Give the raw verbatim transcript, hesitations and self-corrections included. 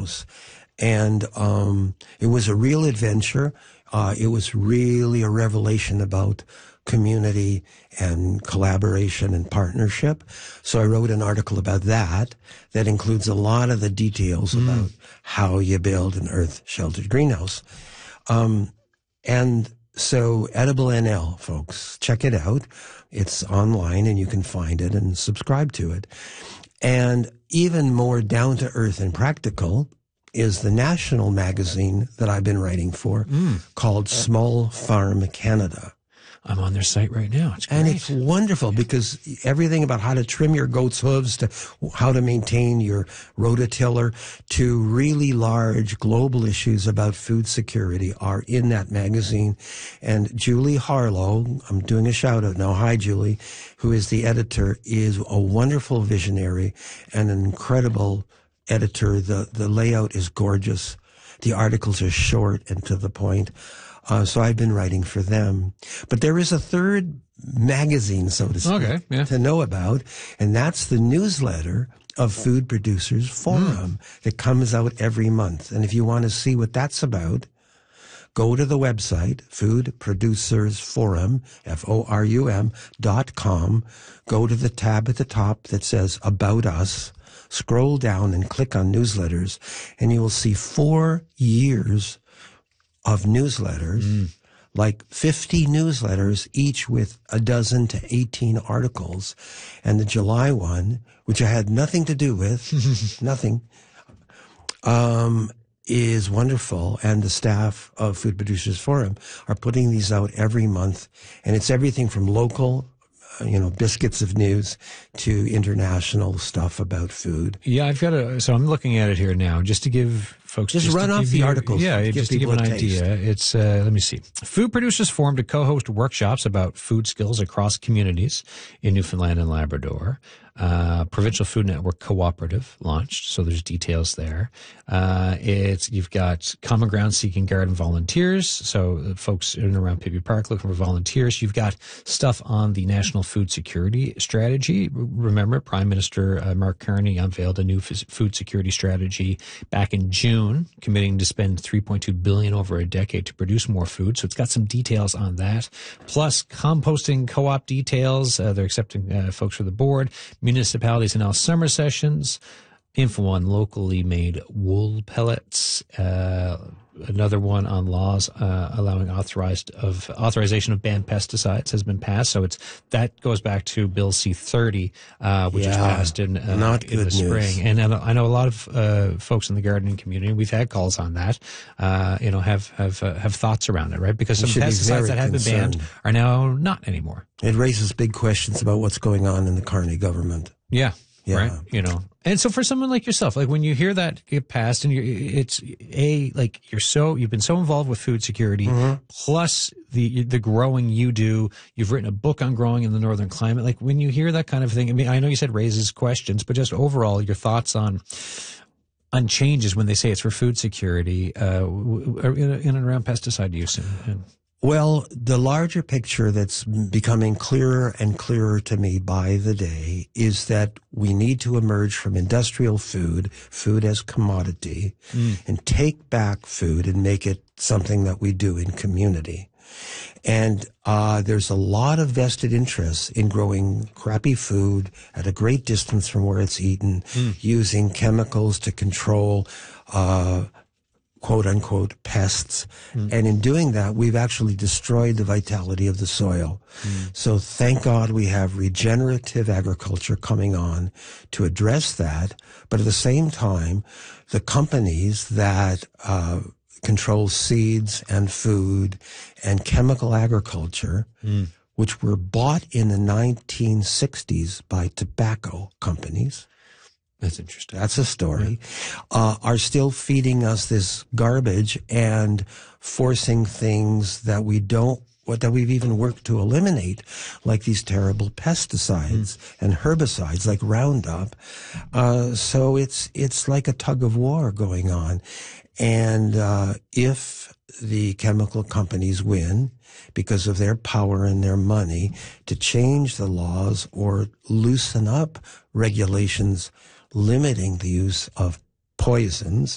greenhouse. And um, it was a real adventure. Uh, it was really a revelation about community and collaboration and partnership. So I wrote an article about that that includes a lot of the details mm. about how you build an earth-sheltered greenhouse. Um, and so Edible N L, folks, check it out. It's online and you can find it and subscribe to it. And even more down-to-earth and practical is the national magazine that I've been writing for mm. called Small Farm Canada. I'm on their site right now. It's great. And it's wonderful because everything about how to trim your goat's hooves to how to maintain your rototiller to really large global issues about food security are in that magazine. And Julie Harlow, I'm doing a shout out now. Hi, Julie, who is the editor, is a wonderful visionary and an incredible editor. The, the layout is gorgeous. The articles are short and to the point. Uh, so I've been writing for them. But there is a third magazine, so to speak, okay, yeah. to know about, and that's the newsletter of Food Producers Forum mm. that comes out every month. And if you want to see what that's about, go to the website, Food Producers Forum, F O R U M, dot com. Go to the tab at the top that says About Us. Scroll down and click on newsletters, and you will see four years of newsletters, mm. like fifty newsletters, each with a dozen to eighteen articles. And the July one, which I had nothing to do with, nothing, um, is wonderful. And the staff of Food Producers Forum are putting these out every month. And it's everything from local, you know, biscuits of news to international stuff about food. Yeah, I've got a, so I'm looking at it here now just to give folks. Just, just run off the you, articles. Yeah, to just to give an idea. It's, uh, let me see. Food Producers Forum to co-host workshops about food skills across communities in Newfoundland and Labrador. Uh, Provincial Food Network Cooperative launched, so there's details there. Uh, it's, you've got Common Ground Seeking Garden Volunteers, so folks in and around Pippi Park looking for volunteers. You've got stuff on the National Food Security Strategy. Remember, Prime Minister uh, Mark Carney unveiled a new f- food security strategy back in June, committing to spend three point two billion dollars over a decade to produce more food. So it's got some details on that. Plus, composting co-op details. Uh, they're accepting uh, folks for the board. Municipalities and now summer sessions, info on locally made wool pellets, uh, another one on laws uh, allowing authorized of authorization of banned pesticides has been passed. So it's that goes back to Bill C thirty, uh, which yeah, was passed in, uh, not in the good spring. news. And I know a lot of uh, folks in the gardening community. We've had calls on that. Uh, you know, have have uh, have thoughts around it, right? Because some pesticides that have been banned are now not anymore. It raises big questions about what's going on in the Carney government. Yeah. Yeah. Right. You know, and so for someone like yourself, like when you hear that get passed and you're, it's a, like you're so, you've been so involved with food security mm-hmm. plus the, the growing you do, you've written a book on growing in the northern climate. Like when you hear that kind of thing, I mean, I know you said raises questions, but just overall your thoughts on, on changes when they say it's for food security, uh, in, in and around pesticide use and, and Well, the larger picture that's becoming clearer and clearer to me by the day is that we need to emerge from industrial food, food as commodity, mm. and take back food and make it something that we do in community. And uh there's a lot of vested interest in growing crappy food at a great distance from where it's eaten, mm. using chemicals to control uh quote unquote pests. Mm. And in doing that, we've actually destroyed the vitality of the soil. Mm. So thank God we have regenerative agriculture coming on to address that. But at the same time, the companies that uh control seeds and food and chemical agriculture, mm. which were bought in the nineteen sixties by tobacco companies, that's interesting. That's a story. Yeah. Uh, are still feeding us this garbage and forcing things that we don't, what that we've even worked to eliminate, like these terrible pesticides mm. and herbicides like Roundup. Uh, so it's, it's like a tug of war going on. And, uh, if the chemical companies win because of their power and their money to change the laws or loosen up regulations limiting the use of poisons,